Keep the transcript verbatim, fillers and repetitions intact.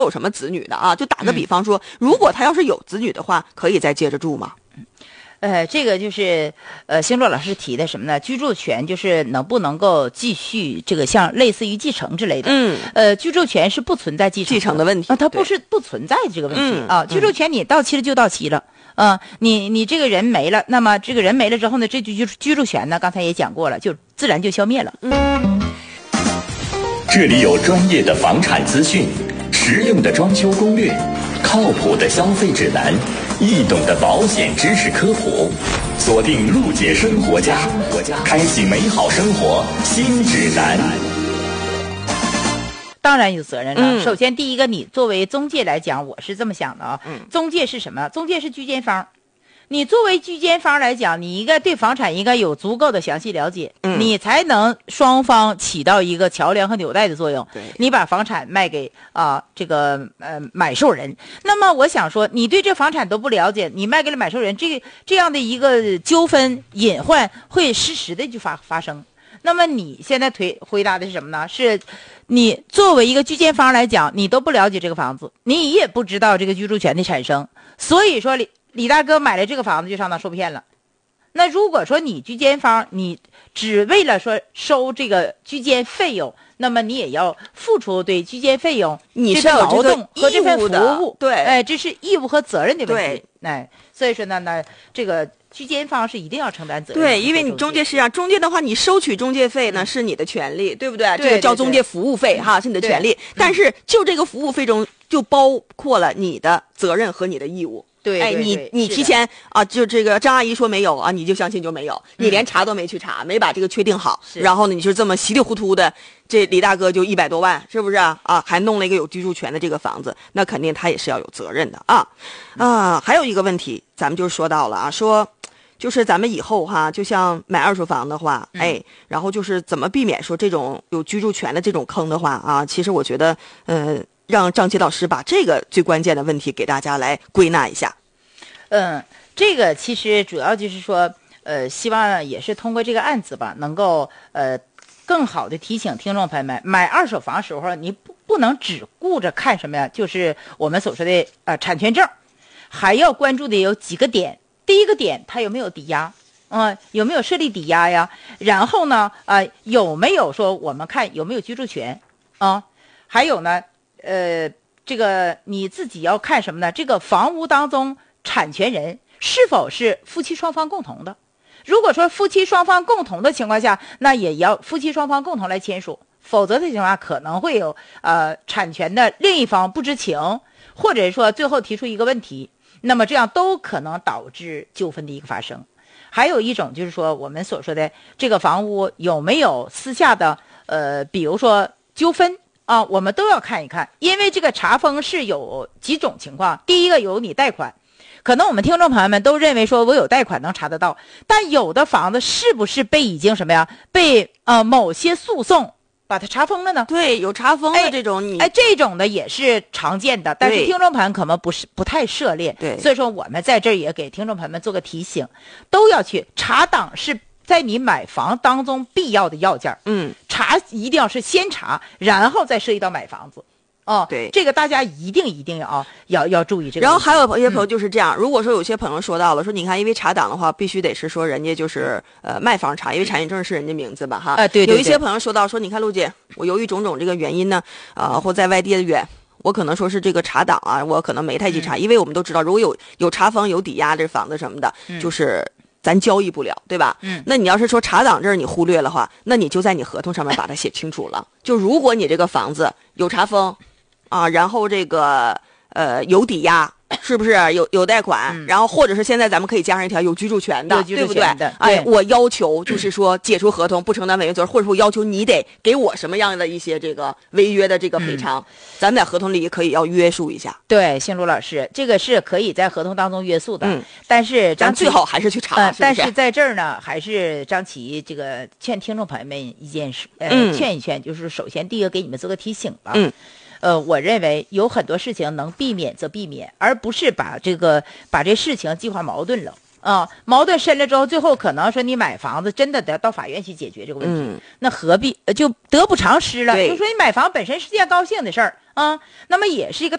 有什么子女的啊？就打个比方说，嗯、如果他要是有子女的话，可以再接着住吗？ 呃，这个就是呃，星洛老师提的什么呢？居住权就是能不能够继续这个像类似于继承之类的。 嗯， 呃，居住权是不存在继承继承的问题啊，它不是不存在这个问题、 嗯、 啊。居住权你到期了就到期了。嗯、呃，你你这个人没了，那么这个人没了之后呢，这居居住权呢，刚才也讲过了，就自然就消灭了。 嗯， 这里有专业的房产资讯，实用的装修攻略，靠谱的消费指南，易懂的保险知识科普，锁定陆姐生活家，开启美好生活新指南。 当然有责任了、 嗯、 首先第一个，你作为中介来讲，我是这么想的啊、 嗯， 中介是什么？中介是居间方。你作为居间方来讲，你应该对房产应该有足够的详细了解、 嗯、 你才能双方起到一个桥梁和纽带的作用。 对， 你把房产卖给啊、呃、这个呃买受人，那么我想说，你对这房产都不了解，你卖给了买受人，这个这样的一个纠纷隐患会实时的就发发生。那么你现在推回答的是什么呢？是你作为一个居间方来讲，你都不了解这个房子，你也不知道这个居住权的产生，所以说李李大哥买了这个房子就上当受骗了。那如果说你居间方，你只为了说收这个居间费用，那么你也要付出对居间费用你是有劳动和这份服务， 对， 哎，这是义务和责任的问题。 对，哎，所以说呢，那这个居间方是一定要承担责任。 对，因为你中介是啊，中介的话，你收取中介费呢、嗯、是你的权利，对不对？ 对， 这个叫中介服务费哈，是你的权利。但是就这个服务费中就包括了你的责任和你的义务。 对， 哎， 对你你提前啊，就这个张阿姨说没有啊，你就相信就没有， 嗯、 你连查都没去查，没把这个确定好，然后呢，你就这么稀里糊涂的，这李大哥就一百多万，是不是啊？啊，还弄了一个有居住权的这个房子，那肯定他也是要有责任的啊啊！还有一个问题，咱们就说到了啊，说就是咱们以后哈，就像买二手房的话， 嗯、 哎，然后就是怎么避免说这种有居住权的这种坑的话啊，其实我觉得，嗯、呃。让张琪老师把这个最关键的问题给大家来归纳一下。 嗯，这个其实主要就是说，呃，希望也是通过这个案子吧，能够呃更好的提醒听众朋友们，买二手房时候你不不能只顾着看什么呀，就是我们所说的呃产权证，还要关注的有几个点。第一个点，它有没有抵押？嗯，有没有设立抵押呀？然后呢，呃，有没有说我们看有没有居住权啊？还有呢？呃，这个你自己要看什么呢？这个房屋当中产权人是否是夫妻双方共同的？如果说夫妻双方共同的情况下，那也要夫妻双方共同来签署，否则的情况下可能会有呃产权的另一方不知情，或者说最后提出一个问题，那么这样都可能导致纠纷的一个发生。还有一种就是说我们所说的这个房屋有没有私下的呃，比如说纠纷。啊，我们都要看一看，因为这个查封是有几种情况。第一个有你贷款，可能我们听众朋友们都认为说我有贷款能查得到，但有的房子是不是被已经什么呀？被呃某些诉讼把它查封了呢？ 对，有查封的这种你， 哎，哎这种的也是常见的，但是听众朋友可能不是不太涉猎， 对， 所以说我们在这儿也给听众朋友们做个提醒，都要去查档是。在你买房当中必要的要件， 嗯， 查一定要是先查，然后再涉及到买房子，哦， 对， 这个大家一定一定要要要注意这个。 然后还有一些朋友就是这样，嗯、如果说有些朋友说到了，说你看，因为查档的话，必须得是说人家就是呃卖方查，因为产权证是人家名字吧，哈， 啊、呃，对, 对, 对， 有一些朋友说到说，你看陆姐，我由于种种这个原因呢，啊、呃，或在外地的远。我可能说是这个查档啊，我可能没太去查，嗯、因为我们都知道，如果有有查封、有抵押这房子什么的， 嗯、 就是咱交易不了，对吧？ 嗯， 那你要是说查档这儿你忽略了话，那你就在你合同上面把它写清楚了。就如果你这个房子有查封，啊，然后这个呃有抵押，是不是有有贷款？ 嗯、 然后或者是现在咱们可以加上一条有居住权的， 居住权的对不对？ 对哎，我要求就是说解除合同，不承担违约责任，或者说我要求你得给我什么样的一些这个违约的这个赔偿，嗯、咱们在合同里可以要约束一下。 对，星卢老师，这个是可以在合同当中约束的， 嗯、 但是咱最好还是去查。 呃、 是是但是在这儿呢，还是张琪这个劝听众朋友们一件事，呃， 嗯、 劝一劝，就是首先第一个给你们做个提醒吧。 嗯。 呃，我认为有很多事情能避免则避免，而不是把这个把这事情激化矛盾了。 啊，矛盾深了之后，最后可能说你买房子真的得到法院去解决这个问题， 嗯、 那何必就得不偿失了？ 对， 就说你买房本身是件高兴的事儿啊，那么也是一个